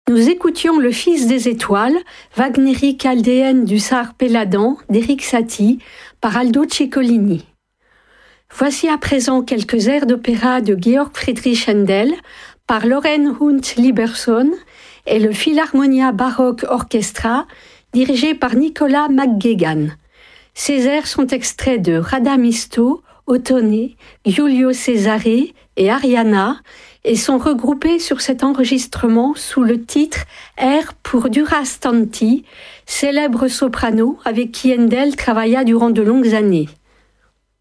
Nous écoutions Le Fils des étoiles, Wagnérie chaldéenne du Sar Péladan d'Éric Satie par Aldo Ciccolini. Voici à présent quelques airs d'opéra de Georg Friedrich Händel par Loren Hunt Liberson et le Philharmonia Baroque Orchestra dirigé par Nicolas McGuigan. Ces airs sont extraits de Radamisto, Ottone, Giulio Cesare et Ariana et sont regroupés sur cet enregistrement sous le titre Air pour Dura Stanti, célèbre soprano avec qui Händel travailla durant de longues années.